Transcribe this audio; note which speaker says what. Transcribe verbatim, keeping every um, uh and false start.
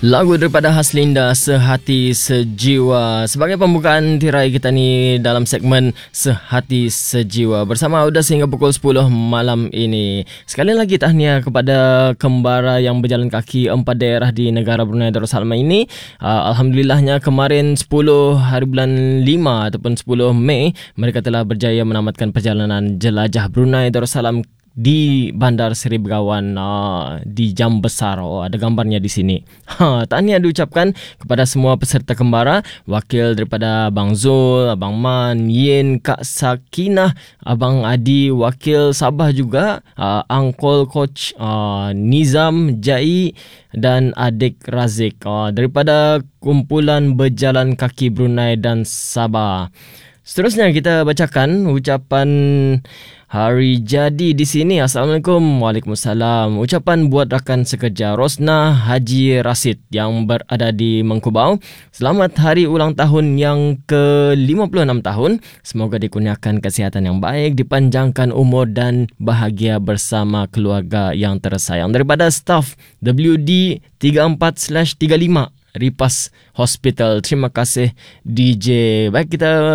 Speaker 1: Lagu daripada Haslinda, Sehati Sejiwa, sebagai pembukaan tirai kita ni dalam segmen Sehati Sejiwa bersama Auda sehingga pukul sepuluh malam ini. Sekali lagi tahniah kepada kembara yang berjalan kaki empat daerah di negara Brunei Darussalam ini. Uh, Alhamdulillahnya kemarin sepuluh hari bulan lima ataupun sepuluh Mei mereka telah berjaya menamatkan perjalanan jelajah Brunei Darussalam di Bandar Seri Begawan, uh, di Jam Besar. Oh, ada gambarnya di sini. Ha, tahniah diucapkan kepada semua peserta kembara, wakil daripada Abang Zul, Abang Man, Yin, Kak Sakinah, Abang Adi, wakil Sabah juga, uh, Angkol Coach, uh, Nizam, Jai dan adik Razik, uh, daripada kumpulan berjalan kaki Brunei dan Sabah. Seterusnya kita bacakan ucapan hari jadi di sini. Assalamualaikum. Waalaikumsalam. Ucapan buat rakan sekerja Rosna Haji Rasid yang berada di Mengkubau. Selamat hari ulang tahun yang ke lima puluh enam tahun. Semoga dikurniakan kesihatan yang baik, dipanjangkan umur dan bahagia bersama keluarga yang tersayang. Daripada staf W D tiga empat tiga lima Ripas Hospital. Terima kasih D J. Baik, kita